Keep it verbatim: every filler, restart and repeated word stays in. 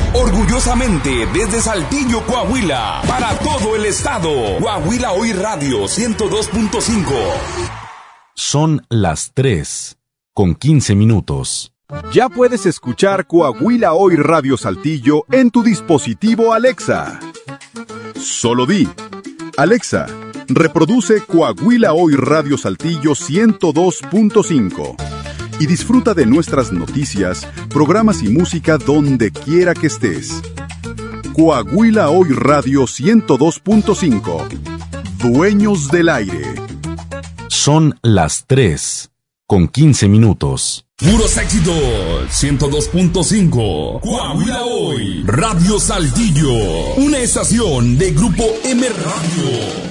Orgullosamente desde Saltillo, Coahuila, para todo el estado. Coahuila Hoy Radio ciento dos punto cinco. Son las tres con quince minutos. Ya puedes escuchar Coahuila Hoy Radio Saltillo en tu dispositivo Alexa. Solo di: Alexa, reproduce Coahuila Hoy Radio Saltillo ciento dos punto cinco y disfruta de nuestras noticias, programas y música donde quiera que estés. Coahuila Hoy Radio ciento dos punto cinco. Dueños del aire. Son las tres con quince minutos. Puros éxitos, ciento dos punto cinco. Coahuila Hoy Radio Saltillo, una estación de Grupo M Radio.